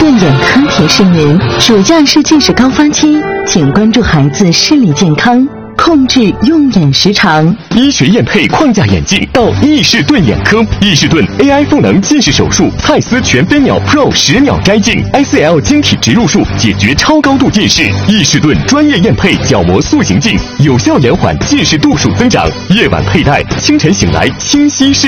顿眼科提示您：暑假是近视高发期，请关注孩子视力健康，控制用眼时长。 医学验配框架眼镜到易士顿眼科，易士顿 AI 赋能近视手术，蔡司全飞秒 Pro 10秒摘镜 ，ICL 晶体植入术解决超高度近视。易士顿专业验配角膜塑形镜，有效延缓近视度数增长。夜晚佩戴，清晨醒来清晰视。